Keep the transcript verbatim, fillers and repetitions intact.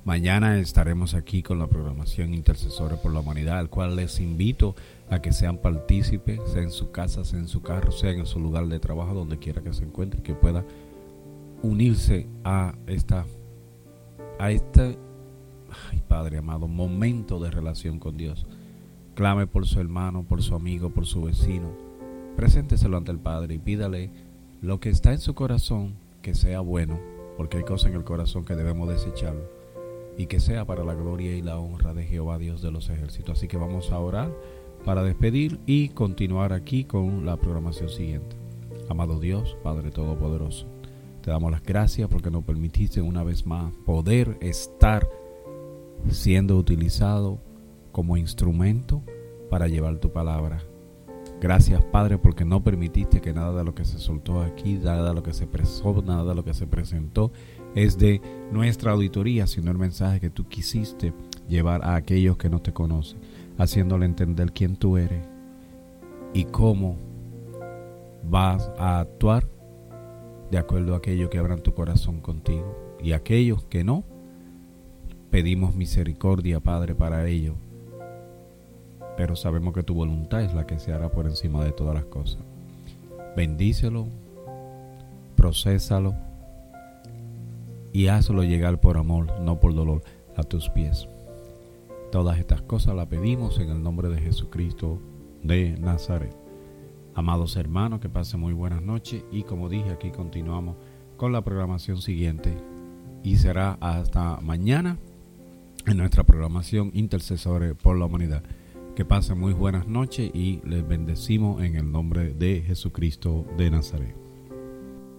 Mañana estaremos aquí con la programación Intercesores por la Humanidad, al cual les invito a que sean partícipes, sea en su casa, sea en su carro, sea en su lugar de trabajo, donde quiera que se encuentre, que pueda unirse a esta, a este, ay Padre amado, momento de relación con Dios. Clame por su hermano, por su amigo, por su vecino. Presénteselo ante el Padre y pídale lo que está en su corazón, que sea bueno, porque hay cosas en el corazón que debemos desecharlo, y que sea para la gloria y la honra de Jehová, Dios de los ejércitos. Así que vamos a orar para despedir y continuar aquí con la programación siguiente. Amado Dios, Padre Todopoderoso, te damos las gracias porque nos permitiste una vez más poder estar siendo utilizado como instrumento para llevar tu palabra. Gracias, Padre, porque no permitiste que nada de lo que se soltó aquí, nada de lo que se expresó, nada de lo que se presentó es de nuestra auditoría, sino el mensaje que tú quisiste llevar a aquellos que no te conocen, haciéndole entender quién tú eres y cómo vas a actuar de acuerdo a aquellos que abran tu corazón contigo, y aquellos que no, pedimos misericordia, Padre, para ellos, pero sabemos que tu voluntad es la que se hará por encima de todas las cosas. Bendícelo, procésalo y hazlo llegar por amor, no por dolor, a tus pies. Todas estas cosas las pedimos en el nombre de Jesucristo de Nazaret. Amados hermanos, que pasen muy buenas noches, y como dije, aquí continuamos con la programación siguiente y será hasta mañana en nuestra programación Intercesores por la Humanidad. Que pasen muy buenas noches y les bendecimos en el nombre de Jesucristo de Nazaret.